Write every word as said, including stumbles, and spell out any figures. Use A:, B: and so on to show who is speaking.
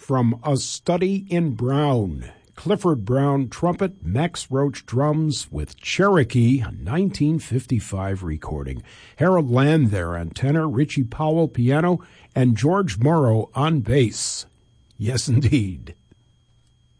A: From A Study in Brown, Clifford Brown trumpet, Max Roach drums with Cherokee, a nineteen fifty-five recording. Harold Land there on tenor, Richie Powell piano, and George Morrow on bass. Yes, indeed.